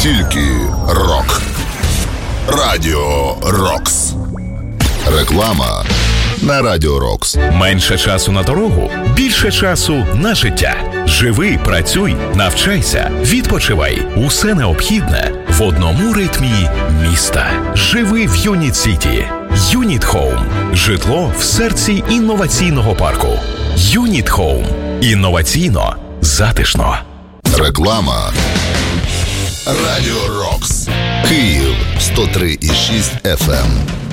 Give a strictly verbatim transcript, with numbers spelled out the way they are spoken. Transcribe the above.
Тільки рок. Радіо Рокс. Реклама на Радіо Рокс. Менше часу на дорогу, більше часу на життя. Живи, працюй, навчайся, відпочивай. Усе необхідне в одному ритмі міста. Живи в Юніт Сіті. Юніт Хоум. Житло в серці інноваційного парку. Юніт Хоум. Інноваційно, затишно. Реклама. Радіо Рокс. Київ сто три і шість еф ем.